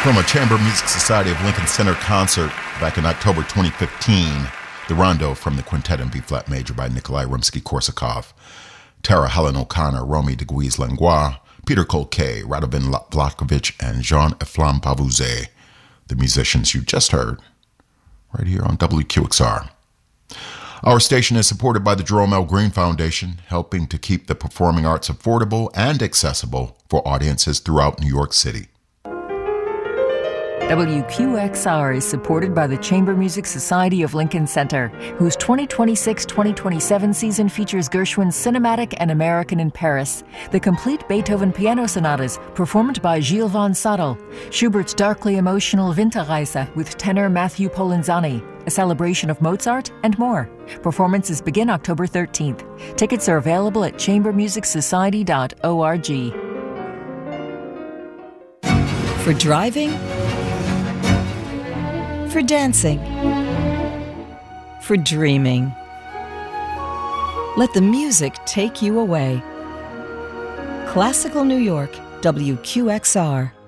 From a Chamber Music Society of Lincoln Center concert back in October 2015, the Rondo from the Quintet in B-flat major by Nikolai Rimsky-Korsakov, Tara Helen O'Connor, Romy de Guise-Langois, Peter Colquet, Radovan Vlachkovich, and Jean-Eflam Pavouzet, the musicians you just heard, right here on WQXR. Our station is supported by the Jerome L. Green Foundation, helping to keep the performing arts affordable and accessible for audiences throughout New York City. WQXR is supported by the Chamber Music Society of Lincoln Center, whose 2026-2027 season features Gershwin's Cinematic and American in Paris, the complete Beethoven piano sonatas performed by Gilles von Sadel, Schubert's darkly emotional Winterreise with tenor Matthew Polenzani, a celebration of Mozart, and more. Performances begin October 13th. Tickets are available at chambermusicsociety.org. For driving, for dancing, for dreaming. Let the music take you away. Classical New York, WQXR.